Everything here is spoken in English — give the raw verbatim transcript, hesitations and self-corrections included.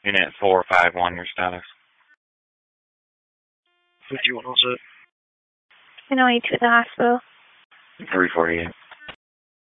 Unit four five one, your status. fifty-one oh six. I know you to the hospital. three forty-eight.